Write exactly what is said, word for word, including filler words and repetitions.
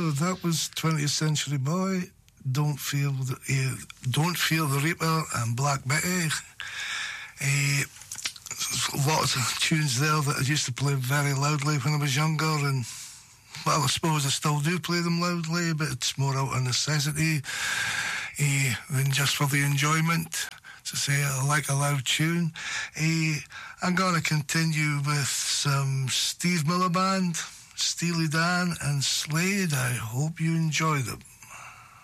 so that was twentieth Century Boy. Don't feel the uh, Don't Feel the Reaper and Black Betty. Uh, lots of tunes there that I used to play very loudly when I was younger, and well, I suppose I still do play them loudly, but it's more out of necessity uh, than just for the enjoyment. To say I like a loud tune. Uh, I'm going to continue with some Steve Miller Band, Steely Dan and Slade. I hope you enjoy them.